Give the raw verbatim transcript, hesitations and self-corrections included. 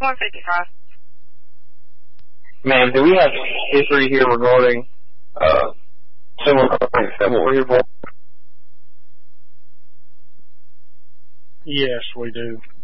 one fifty-five. Ma'am, do we have history here regarding uh, similar complaints that what we're here for? Yes, we do.